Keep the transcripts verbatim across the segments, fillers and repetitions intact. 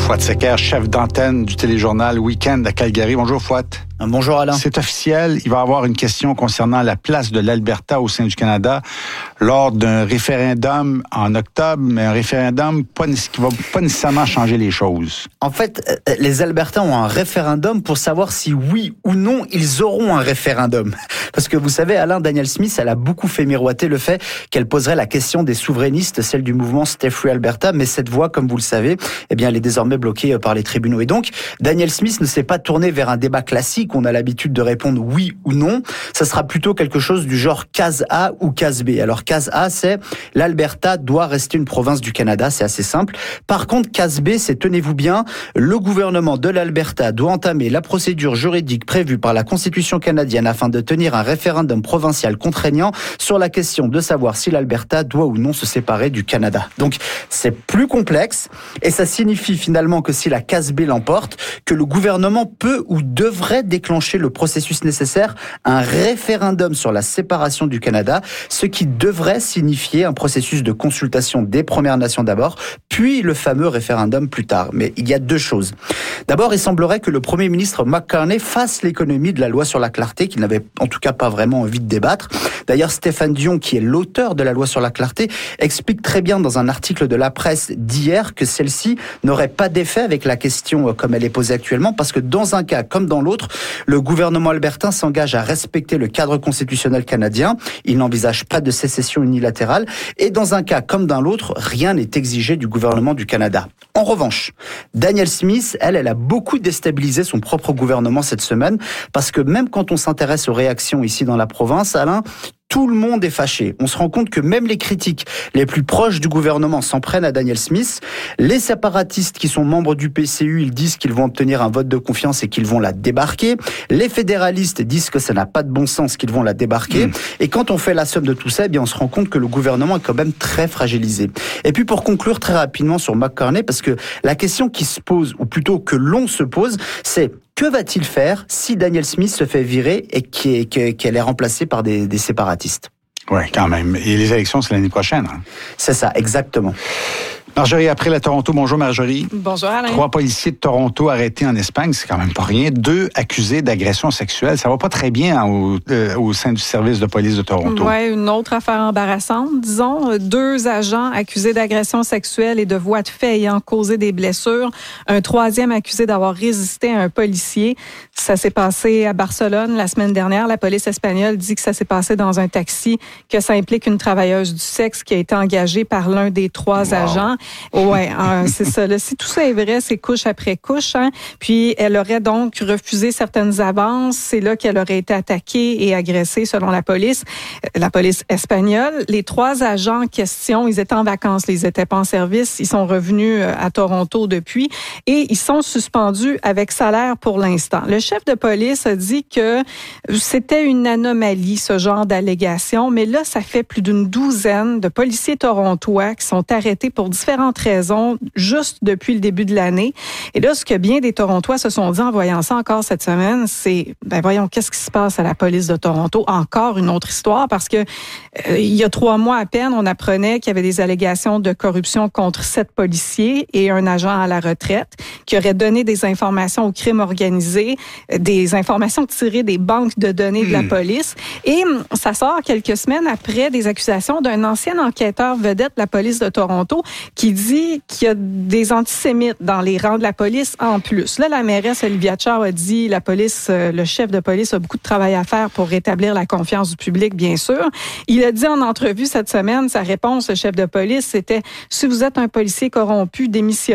Fouad Secker, chef d'antenne du téléjournal Week-end à Calgary. Bonjour Fouad. Bonjour Alain. C'est officiel, il va y avoir une question concernant la place de l'Alberta au sein du Canada lors d'un référendum en octobre, mais un référendum pas, qui va pas nécessairement changer les choses. En fait, les Albertains ont un référendum pour savoir si oui ou non ils auront un référendum. Parce que vous savez, Alain, Danielle Smith, elle a beaucoup fait miroiter le fait qu'elle poserait la question des souverainistes, celle du mouvement Stay Free Alberta, mais cette voie, comme vous le savez, eh bien, elle est désormais bloquée par les tribunaux. Et donc, Danielle Smith ne s'est pas tournée vers un débat classique, on a l'habitude de répondre oui ou non. Ça sera plutôt quelque chose du genre case A ou case B. Alors, case A, c'est l'Alberta doit rester une province du Canada, c'est assez simple. Par contre, case B, c'est, tenez-vous bien, le gouvernement de l'Alberta doit entamer la procédure juridique prévue par la Constitution canadienne afin de tenir un référendum provincial contraignant sur la question de savoir si l'Alberta doit ou non se séparer du Canada. Donc, c'est plus complexe et ça signifie finalement que si la case B l'emporte, que le gouvernement peut ou devrait déclencher le processus nécessaire, un référendum sur la séparation du Canada, ce qui devrait signifier un processus de consultation des Premières Nations d'abord, puis le fameux référendum plus tard. Mais il y a deux choses. D'abord, il semblerait que le Premier ministre McCartney fasse l'économie de la loi sur la clarté, qu'il n'avait en tout cas pas vraiment envie de débattre. D'ailleurs, Stéphane Dion, qui est l'auteur de la loi sur la clarté, explique très bien dans un article de la presse d'hier que celle-ci n'aurait pas d'effet avec la question comme elle est posée actuellement, parce que dans un cas comme dans l'autre, le gouvernement albertain s'engage à respecter le cadre constitutionnel canadien. Il n'envisage pas de sécession unilatérale. Et dans un cas comme dans l'autre, rien n'est exigé du gouvernement du Canada. En revanche, Danielle Smith, elle, elle a beaucoup déstabilisé son propre gouvernement cette semaine, parce que même quand on s'intéresse aux réactions ici dans la province, Alain, tout le monde est fâché. On se rend compte que même les critiques les plus proches du gouvernement s'en prennent à Danielle Smith. Les séparatistes qui sont membres du P C U, ils disent qu'ils vont obtenir un vote de confiance et qu'ils vont la débarquer. Les fédéralistes disent que ça n'a pas de bon sens, qu'ils vont la débarquer. Mmh. Et quand on fait la somme de tout ça, eh bien, on se rend compte que le gouvernement est quand même très fragilisé. Et puis pour conclure très rapidement sur McCartney, parce que la question qui se pose, ou plutôt que l'on se pose, c'est: que va-t-il faire si Danielle Smith se fait virer et qu'elle est remplacée par des, des séparatistes? Oui, quand même. Et les élections, c'est l'année prochaine. Hein? C'est ça, exactement. Marjorie, après la Toronto. Bonjour Marjorie. Bonjour Alain. Trois policiers de Toronto arrêtés en Espagne, c'est quand même pas rien. Deux accusés d'agression sexuelle. Ça va pas très bien au, euh, au sein du service de police de Toronto. Oui, une autre affaire embarrassante, disons. Deux agents accusés d'agression sexuelle et de voies de fait ayant causé des blessures. Un troisième accusé d'avoir résisté à un policier. Ça s'est passé à Barcelone la semaine dernière. La police espagnole dit que ça s'est passé dans un taxi, que ça implique une travailleuse du sexe qui a été engagée par l'un des trois wow. agents. Ouais, euh, c'est ça. Là, si tout ça est vrai, c'est couche après couche. Hein. Puis elle aurait donc refusé certaines avances. C'est là qu'elle aurait été attaquée et agressée, selon la police, la police espagnole. Les trois agents en question, ils étaient en vacances, ils n'étaient pas en service. Ils sont revenus à Toronto depuis et ils sont suspendus avec salaire pour l'instant. Le chef de police a dit que c'était une anomalie, ce genre d'allégation. Mais là, ça fait plus d'une douzaine de policiers torontois qui sont arrêtés pour différentes raisons juste depuis le début de l'année. Et là, ce que bien des Torontois se sont dit en voyant ça encore cette semaine, c'est, ben voyons, qu'est-ce qui se passe à la police de Toronto? Encore une autre histoire, parce que euh, il y a trois mois à peine, on apprenait qu'il y avait des allégations de corruption contre sept policiers et un agent à la retraite qui aurait donné des informations au crime organisé, des informations tirées des banques de données de la police. Et ça sort quelques semaines après des accusations d'un ancien enquêteur vedette de la police de Toronto qui dit qu'il y a des antisémites dans les rangs de la police en plus. Là, la mairesse Olivia Chow a dit la police, le chef de police a beaucoup de travail à faire pour rétablir la confiance du public, bien sûr. Il a dit en entrevue cette semaine, sa réponse, le chef de police, c'était « Si vous êtes un policier corrompu, démissionnez ».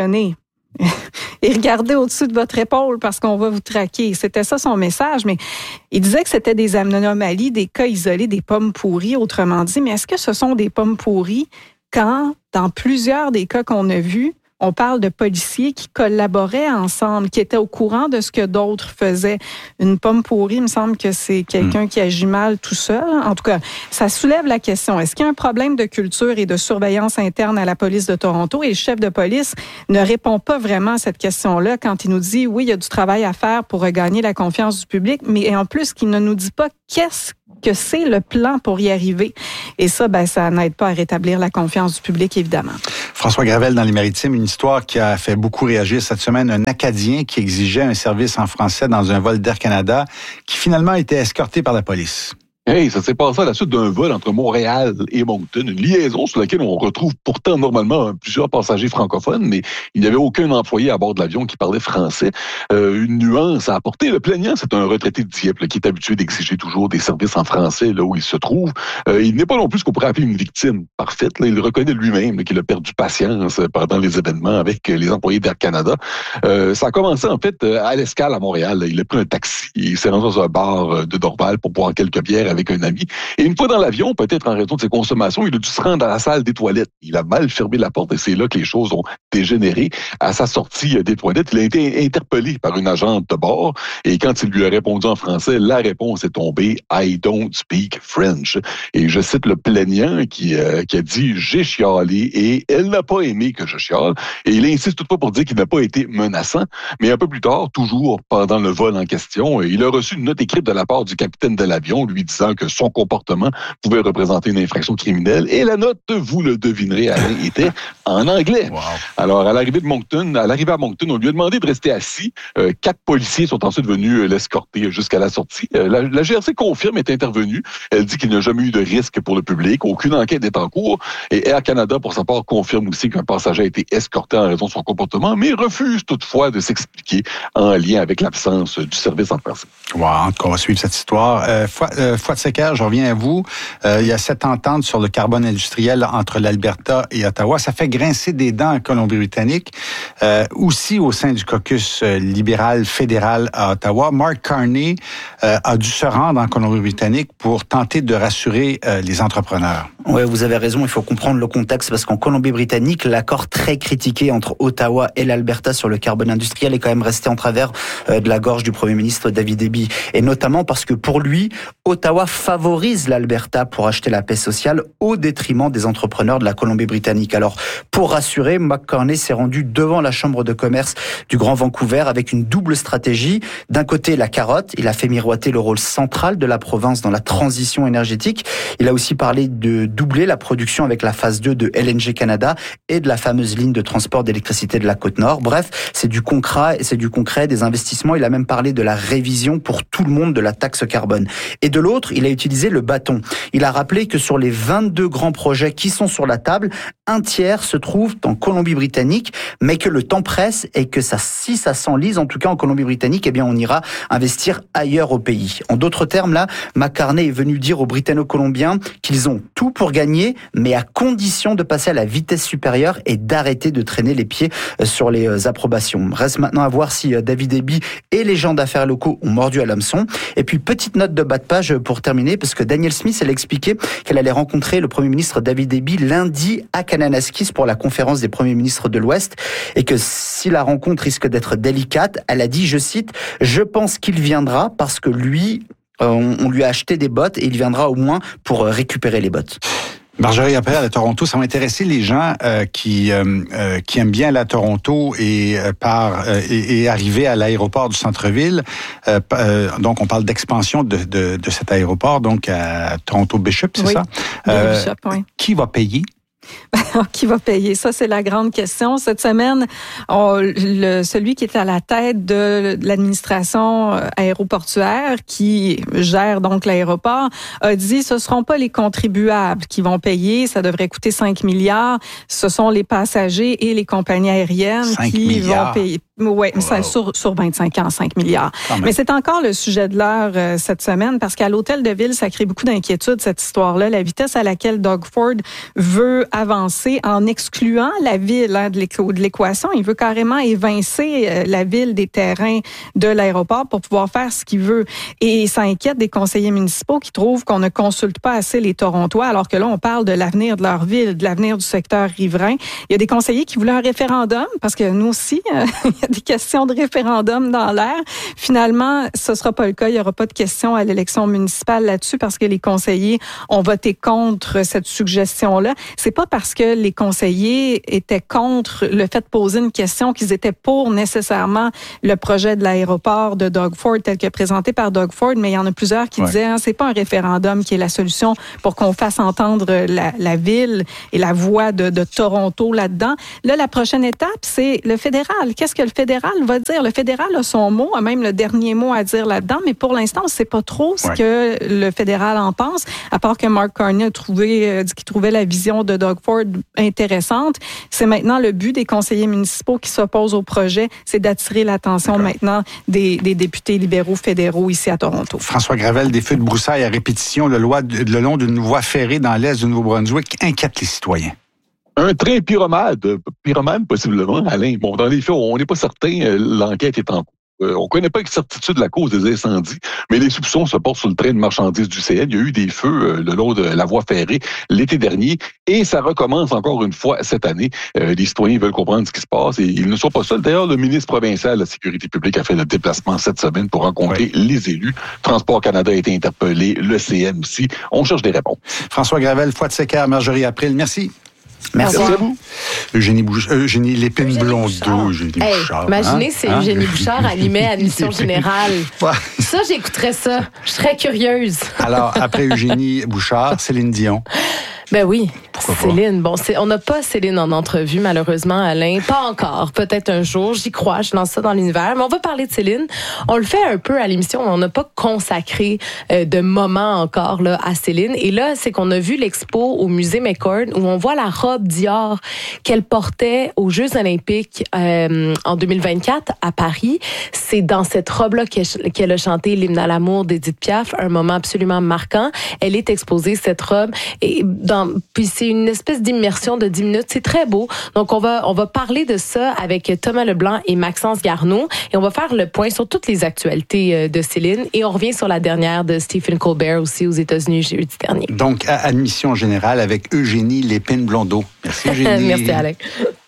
Et regardez au-dessus de votre épaule parce qu'on va vous traquer. C'était ça son message, mais il disait que c'était des anomalies, des cas isolés, des pommes pourries, autrement dit. Mais est-ce que ce sont des pommes pourries quand, dans plusieurs des cas qu'on a vus, on parle de policiers qui collaboraient ensemble, qui étaient au courant de ce que d'autres faisaient. Une pomme pourrie, il me semble que c'est quelqu'un mmh. qui agit mal tout seul. En tout cas, ça soulève la question. Est-ce qu'il y a un problème de culture et de surveillance interne à la police de Toronto? Et le chef de police ne répond pas vraiment à cette question-là quand il nous dit, oui, il y a du travail à faire pour regagner la confiance du public, mais en plus, qu'il ne nous dit pas qu'est-ce que c'est le plan pour y arriver. Et ça, ben, ça n'aide pas à rétablir la confiance du public, évidemment. François Gravel dans les Maritimes, une histoire qui a fait beaucoup réagir cette semaine. Un Acadien qui exigeait un service en français dans un vol d'Air Canada qui finalement a été escorté par la police. Hey, ça s'est passé à la suite d'un vol entre Montréal et Moncton, une liaison sur laquelle on retrouve pourtant normalement plusieurs passagers francophones, mais il n'y avait aucun employé à bord de l'avion qui parlait français. Euh, une nuance à apporter. Le plaignant, c'est un retraité de Dieppe qui est habitué d'exiger toujours des services en français là où il se trouve. Euh, il n'est pas non plus ce qu'on pourrait appeler une victime parfaite. Là. Il reconnaît lui-même là, qu'il a perdu patience pendant les événements avec les employés d'Air Canada. Euh, ça a commencé en fait à l'escale à Montréal. Là. Il a pris un taxi, il s'est rendu dans un bar de Dorval pour boire quelques bières avec un ami. Et une fois dans l'avion, peut-être en raison de ses consommations, il a dû se rendre à la salle des toilettes. Il a mal fermé la porte et c'est là que les choses ont dégénéré. À sa sortie des toilettes, il a été interpellé par une agente de bord et quand il lui a répondu en français, la réponse est tombée « I don't speak French ». Et je cite le plaignant qui, euh, qui a dit « J'ai chialé et elle n'a pas aimé que je chiale ». Et il insiste toutefois pour dire qu'il n'a pas été menaçant. Mais un peu plus tard, toujours pendant le vol en question, il a reçu une note écrite de la part du capitaine de l'avion lui disant que son comportement pouvait représenter une infraction criminelle. Et la note, vous le devinerez, Alain, était en anglais. Wow. Alors, à l'arrivée de Moncton, à l'arrivée à Moncton, on lui a demandé de rester assis. Euh, quatre policiers sont ensuite venus l'escorter jusqu'à la sortie. Euh, la, la G R C confirme est intervenue. Elle dit qu'il n'y a jamais eu de risque pour le public. Aucune enquête n'est en cours. Et Air Canada, pour sa part, confirme aussi qu'un passager a été escorté en raison de son comportement, mais refuse toutefois de s'expliquer en lien avec l'absence du service en français. Wow, on va suivre cette histoire. Euh, Fouad euh, Secker, je reviens à vous. Euh, il y a cette entente sur le carbone industriel entre l'Alberta et Ottawa. Ça fait grincer des dents en Colombie-Britannique. Euh, aussi au sein du caucus euh, libéral fédéral à Ottawa, Mark Carney euh, a dû se rendre en Colombie-Britannique pour tenter de rassurer euh, les entrepreneurs. Oui, vous avez raison, il faut comprendre le contexte parce qu'en Colombie-Britannique, l'accord très critiqué entre Ottawa et l'Alberta sur le carbone industriel est quand même resté en travers euh, de la gorge du Premier ministre David Eby. Et notamment parce que pour lui, Ottawa favorise l'Alberta pour acheter la paix sociale au détriment des entrepreneurs de la Colombie-Britannique. Alors, pour rassurer, McCartney s'est rendu devant la Chambre de commerce du Grand Vancouver avec une double stratégie. D'un côté, la carotte. Il a fait miroiter le rôle central de la province dans la transition énergétique. Il a aussi parlé de doubler la production avec la phase deux de L N G Canada et de la fameuse ligne de transport d'électricité de la Côte-Nord. Bref, c'est du concret, c'est du concret, des investissements. Il a même parlé de la révision pour tout le monde de la taxe carbone. Et de l'autre, il a utilisé le bâton. Il a rappelé que sur les vingt-deux grands projets qui sont sur la table, un tiers se trouve en Colombie-Britannique, mais que le temps presse et que ça, si ça s'enlise, en tout cas en Colombie-Britannique, eh bien on ira investir ailleurs au pays. En d'autres termes, là, McCartney est venu dire aux Britanno-Colombiens qu'ils ont tout pour gagner, mais à condition de passer à la vitesse supérieure et d'arrêter de traîner les pieds sur les approbations. Reste maintenant à voir si David Eby et les gens d'affaires locaux ont mordu à l'hameçon. Et puis, petite note de bas de page pour terminer, parce que Danielle Smith, elle a expliqué qu'elle allait rencontrer le Premier ministre David Eby lundi à Kananaskis pour la conférence des Premiers ministres de l'Ouest, et que si la rencontre risque d'être délicate, elle a dit, je cite, « Je pense qu'il viendra parce que lui, euh, on, on lui a acheté des bottes et il viendra au moins pour récupérer les bottes. » Marjorie Appel à Toronto, ça va intéresser les gens euh, qui euh, euh, qui aiment bien aller à Toronto et euh, par euh, et, et arriver à l'aéroport du centre-ville. Euh, euh, donc, on parle d'expansion de, de de cet aéroport, donc à Toronto Bishop, c'est oui, ça? Euh, Bishop, oui. Qui va payer? Qui va payer? Ça, c'est la grande question. Cette semaine, on, le, celui qui est à la tête de l'administration aéroportuaire, qui gère donc l'aéroport, a dit ce ne seront pas les contribuables qui vont payer. Ça devrait coûter cinq milliards. Ce sont les passagers et les compagnies aériennes qui milliards. vont payer. Oui, wow. Ça, sur, sur vingt-cinq ans, cinq milliards. Mais c'est encore le sujet de l'heure euh, cette semaine parce qu'à l'hôtel de ville, ça crée beaucoup d'inquiétudes, cette histoire-là. La vitesse à laquelle Doug Ford veut avancer en excluant la ville hein, de l'équation. Il veut carrément évincer euh, la ville des terrains de l'aéroport pour pouvoir faire ce qu'il veut. Et ça inquiète des conseillers municipaux qui trouvent qu'on ne consulte pas assez les Torontois alors que là, on parle de l'avenir de leur ville, de l'avenir du secteur riverain. Il y a des conseillers qui voulaient un référendum parce que nous aussi, euh, il y des questions de référendum dans l'air. Finalement, ce sera pas le cas. Il n'y aura pas de questions à l'élection municipale là-dessus parce que les conseillers ont voté contre cette suggestion-là. C'est pas parce que les conseillers étaient contre le fait de poser une question qu'ils étaient pour nécessairement le projet de l'aéroport de Doug Ford tel que présenté par Doug Ford, mais il y en a plusieurs qui ouais. disaient hein, c'est pas un référendum qui est la solution pour qu'on fasse entendre la, la ville et la voix de, de Toronto là-dedans. Là, la prochaine étape, c'est le fédéral. Qu'est-ce que le fédéral va dire? Le fédéral a son mot, a même le dernier mot à dire là-dedans, mais pour l'instant, on ne sait pas trop ce ouais. que le fédéral en pense, à part que Mark Carney a trouvé, euh, dit qu'il trouvait la vision de Doug Ford intéressante. C'est maintenant le but des conseillers municipaux qui s'opposent au projet, c'est d'attirer l'attention D'accord. maintenant des, des députés libéraux fédéraux ici à Toronto. François Gravel, des feux de broussailles à répétition le, loi, le long d'une voie ferrée dans l'est du Nouveau-Brunswick inquiète les citoyens. Un train pyromane, pyromane possiblement, Alain. Bon, dans les faits, on n'est pas certain, l'enquête est en cours. Euh, on ne connaît pas avec certitude la cause des incendies, mais les soupçons se portent sur le train de marchandises du C N. Il y a eu des feux euh, le long de la voie ferrée l'été dernier et ça recommence encore une fois cette année. Euh, les citoyens veulent comprendre ce qui se passe et ils ne sont pas seuls. D'ailleurs, le ministre provincial de la Sécurité publique a fait le déplacement cette semaine pour rencontrer oui. les élus. Transport Canada a été interpellé, le C M aussi. On cherche des réponses. François Gravel, Fouad-Séquard, Marjorie April, merci. Merci. Merci à vous. Eugénie, Bouch- Eugénie Lépine-Blondeau. Eugénie hey, Bouchard. Imaginez hein? si hein? Eugénie Bouchard animait Admission Générale. Ça, j'écouterais ça. Je serais curieuse. Alors, après Eugénie Bouchard, Céline Dion. Ben oui, Pourquoi Céline. Bon, c'est, on n'a pas Céline en entrevue, malheureusement, Alain. Pas encore. Peut-être un jour. J'y crois. Je lance ça dans l'univers. Mais on va parler de Céline. On le fait un peu à l'émission. On n'a pas consacré euh, de moment encore là à Céline. Et là, c'est qu'on a vu l'expo au musée McCord où on voit la robe Dior qu'elle portait aux Jeux olympiques euh, en deux mille vingt-quatre à Paris. C'est dans cette robe-là qu'elle, qu'elle a chanté l'hymne à l'amour d'Édith Piaf. Un moment absolument marquant. Elle est exposée, cette robe. Et dans Puis c'est une espèce d'immersion de dix minutes. C'est très beau. Donc, on va, on va parler de ça avec Thomas Leblanc et Maxence Garneau. Et on va faire le point sur toutes les actualités de Céline. Et on revient sur la dernière de Stephen Colbert aussi aux États-Unis jeudi dernier. Donc, à Admission Générale avec Eugénie Lépine-Blondeau. Merci, Eugénie. Merci, Alain.